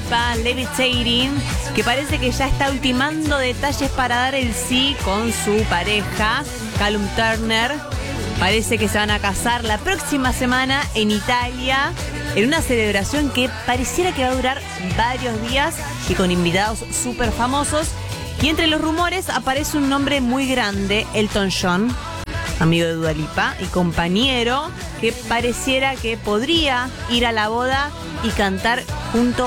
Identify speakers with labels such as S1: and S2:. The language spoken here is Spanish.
S1: Lipa, Levitating, que parece que ya está ultimando detalles para dar el sí con su pareja, Callum Turner. Parece que se van a casar la próxima semana en Italia, en una celebración que pareciera que va a durar varios días y con invitados súper famosos. Y entre los rumores aparece un nombre muy grande, Elton John, amigo de Dua Lipa y compañero, que pareciera que podría ir a la boda y cantar junto